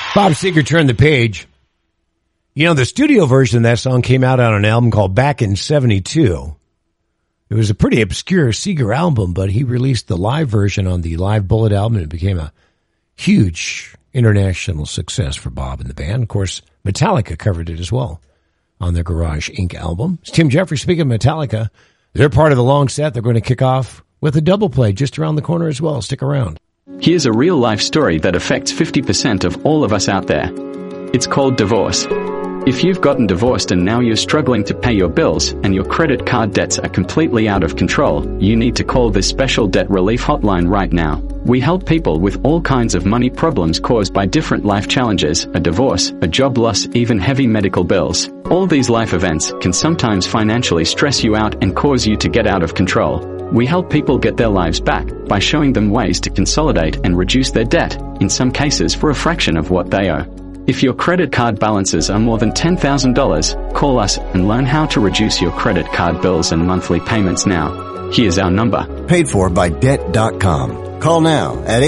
Bob Seger turned the page. You know, the studio version of that song came out on an album called Back in 72. It was a pretty obscure Seger album, but he released the live version on the Live Bullet album, and it became a huge international success for Bob and the band. Of course, Metallica covered it as well on their Garage Inc. album. It's Tim Jeffries. Speaking of Metallica, they're part of the long set. They're going to kick off with a double play just around the corner as well. Stick around. Here's a real-life story that affects 50% of all of us out there. It's called divorce. If you've gotten divorced and now you're struggling to pay your bills and your credit card debts are completely out of control, you need to call this special debt relief hotline right now. We help people with all kinds of money problems caused by different life challenges, a divorce, a job loss, even heavy medical bills. All these life events can sometimes financially stress you out and cause you to get out of control. We help people get their lives back by showing them ways to consolidate and reduce their debt, in some cases for a fraction of what they owe. If your credit card balances are more than $10,000, call us and learn how to reduce your credit card bills and monthly payments now. Here's our number. Paid for by Debt.com. Call now at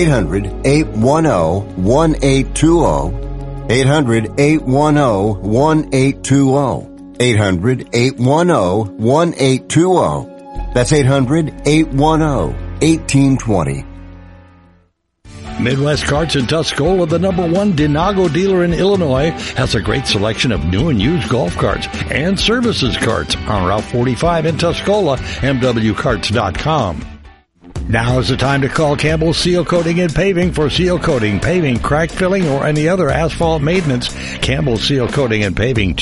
800-810-1820. 800-810-1820. 800-810-1820. That's 800-810-1820. Midwest Carts in Tuscola, the #1 Denago dealer in Illinois, has a great selection of new and used golf carts and services carts on Route 45 in Tuscola, MWCarts.com. Now is the time to call Campbell Seal Coating and Paving for seal coating, paving, crack filling, or any other asphalt maintenance. Campbell Seal Coating and Paving,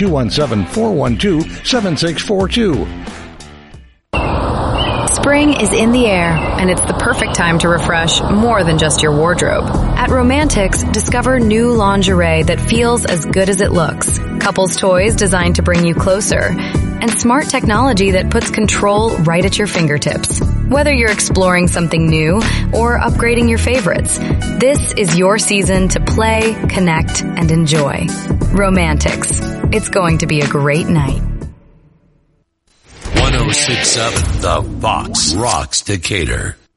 217-412-7642. Spring is in the air, and it's the perfect time to refresh more than just your wardrobe. At Romantics, discover new lingerie that feels as good as it looks, couples toys designed to bring you closer, and smart technology that puts control right at your fingertips. Whether you're exploring something new or upgrading your favorites, this is your season to play, connect, and enjoy. Romantics. It's going to be a great night. 1067 The Fox rocks Decatur.